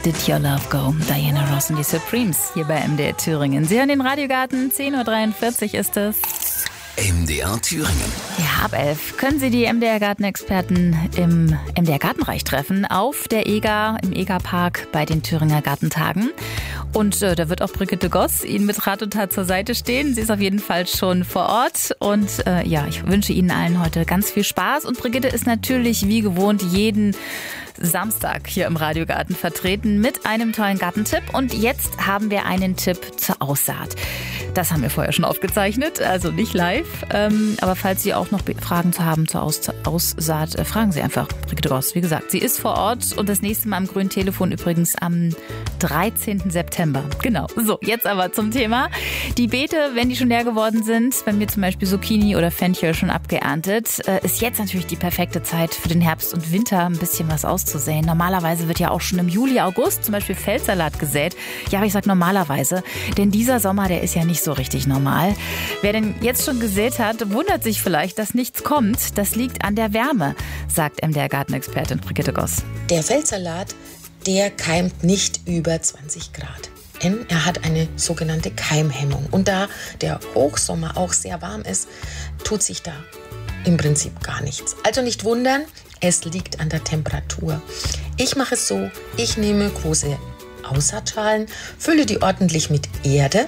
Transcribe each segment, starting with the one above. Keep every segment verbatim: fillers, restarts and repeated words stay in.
Did Your Love Go? Diana Ross und die Supremes hier bei M D R Thüringen. Sie hören den Radiogarten, zehn Uhr dreiundvierzig ist es. M D R Thüringen. Ja, ab elf können Sie die M D R-Gartenexperten im M D R-Gartenreich treffen, auf der EGA, im EGA-Park bei den Thüringer Gartentagen. Und äh, da wird auch Brigitte Goss Ihnen mit Rat und Tat zur Seite stehen. Sie ist auf jeden Fall schon vor Ort. Und äh, ja, ich wünsche Ihnen allen heute ganz viel Spaß. Und Brigitte ist natürlich wie gewohnt jeden Samstag hier im Radiogarten vertreten mit einem tollen Gartentipp. Und jetzt haben wir einen Tipp zur Aussaat. Das haben wir vorher schon aufgezeichnet, also nicht live. Ähm, aber falls Sie auch noch Fragen zu haben zur Aus- Aussaat, äh, fragen Sie einfach Brigitte Goss. Wie gesagt, sie ist vor Ort und das nächste Mal am grünen Telefon übrigens am dreizehnten September. Genau. So, jetzt aber zum Thema. Die Beete, wenn die schon leer geworden sind, bei mir zum Beispiel Zucchini oder Fenchel schon abgeerntet, äh, ist jetzt natürlich die perfekte Zeit für den Herbst und Winter ein bisschen was auszusäen. Normalerweise wird ja auch schon im Juli, August zum Beispiel Feldsalat gesät. Ja, aber ich sage normalerweise, denn dieser Sommer, der ist ja nicht so richtig normal. Wer denn jetzt schon gesät hat, wundert sich vielleicht, dass nichts kommt. Das liegt an der Wärme, sagt M D R-Gartenexpertin Brigitte Goss. Der Feldsalat, der keimt nicht über zwanzig Grad. Denn er hat eine sogenannte Keimhemmung. Und da der Hochsommer auch sehr warm ist, tut sich da im Prinzip gar nichts. Also nicht wundern, es liegt an der Temperatur. Ich mache es so, ich nehme große Aussaatschalen, fülle die ordentlich mit Erde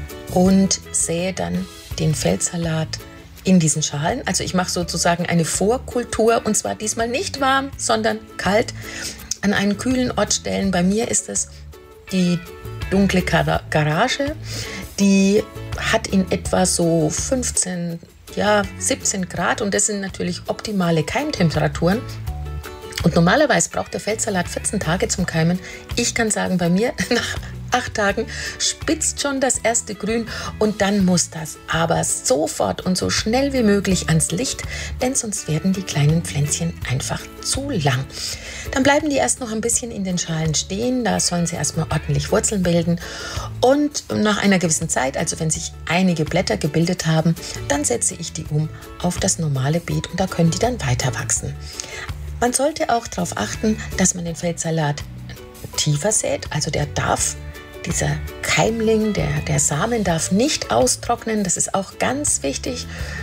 und sähe dann den Feldsalat in diesen Schalen. Also ich mache sozusagen eine Vorkultur und zwar diesmal nicht warm, sondern kalt an einen kühlen Ort stellen. Bei mir ist es die dunkle Garage, die hat in etwa so fünfzehn, ja, siebzehn Grad und das sind natürlich optimale Keimtemperaturen. Und normalerweise braucht der Feldsalat vierzehn Tage zum Keimen. Ich kann sagen, bei mir nach acht Tagen spitzt schon das erste Grün und dann muss das aber sofort und so schnell wie möglich ans Licht, denn sonst werden die kleinen Pflänzchen einfach zu lang. Dann bleiben die erst noch ein bisschen in den Schalen stehen, da sollen sie erstmal ordentlich Wurzeln bilden und nach einer gewissen Zeit, also wenn sich einige Blätter gebildet haben, dann setze ich die um auf das normale Beet und da können die dann weiter wachsen. Man sollte auch darauf achten, dass man den Feldsalat tiefer sät, also der darf Dieser Keimling, der, der Samen darf nicht austrocknen, das ist auch ganz wichtig.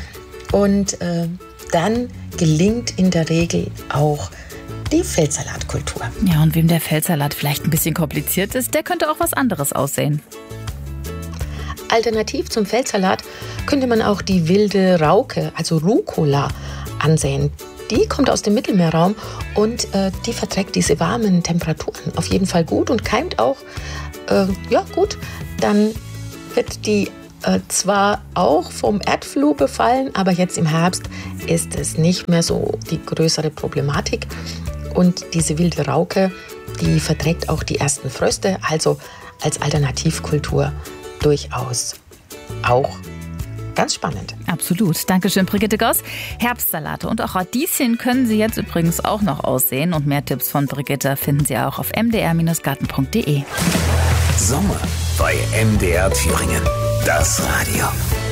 Und äh, dann gelingt in der Regel auch die Feldsalatkultur. Ja, und wem der Feldsalat vielleicht ein bisschen kompliziert ist, der könnte auch was anderes aussehen. Alternativ zum Feldsalat könnte man auch die wilde Rauke, also Rucola, ansehen. Die kommt aus dem Mittelmeerraum und äh, die verträgt diese warmen Temperaturen auf jeden Fall gut und keimt auch Äh, ja gut, dann wird die äh, zwar auch vom Erdfluh befallen, aber jetzt im Herbst ist es nicht mehr so die größere Problematik. Und diese wilde Rauke, die verträgt auch die ersten Fröste, also als Alternativkultur durchaus auch ganz spannend. Absolut. Dankeschön, Brigitte Goss. Herbstsalate und auch Radieschen können Sie jetzt übrigens auch noch aussehen. Und mehr Tipps von Brigitte finden Sie auch auf m d r garten punkt d e. Sommer bei M D R Thüringen. Das Radio.